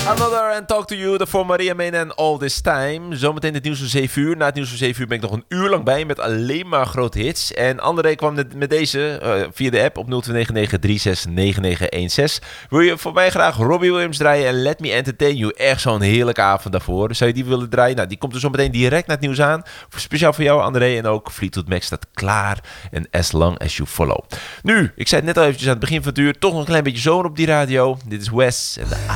Another and Talk to You, de voor Maria Mena en All This Time. Zometeen het nieuws van 7 uur. Na het nieuws van 7 uur ben ik nog een uur lang bij met alleen maar grote hits. En André kwam met deze via de app op 0299369916. Wil je voor mij graag Robbie Williams draaien en Let Me Entertain You? Echt zo'n heerlijke avond daarvoor. Zou je die willen draaien? Nou, die komt er zo meteen direct naar het nieuws aan. Speciaal voor jou, André. En ook Fleetwood Mac staat klaar. En As Long As You Follow. Nu, ik zei het net al eventjes aan het begin van het uur. Toch nog een klein beetje zomer op die radio. Dit is Wes en de